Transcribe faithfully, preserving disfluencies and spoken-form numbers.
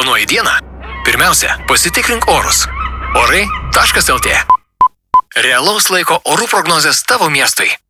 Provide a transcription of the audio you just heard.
Planuoji dieną? Pirmiausia, pasitikrink orus. Orai taškas el tė. Realaus laiko orų prognozės tavo miestui.